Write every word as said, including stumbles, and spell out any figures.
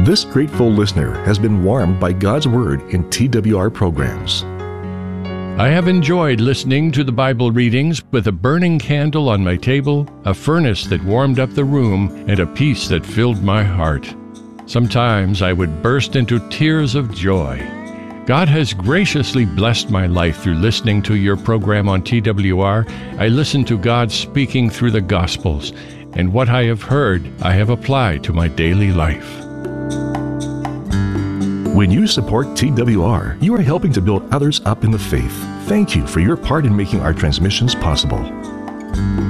This grateful listener has been warmed by God's Word in T W R programs. I have enjoyed listening to the Bible readings with a burning candle on my table, a furnace that warmed up the room, and a peace that filled my heart. Sometimes I would burst into tears of joy. God has graciously blessed my life through listening to your program on T W R. I listen to God speaking through the Gospels, and what I have heard, I have applied to my daily life. When you support T W R, you are helping to build others up in the faith. Thank you for your part in making our transmissions possible.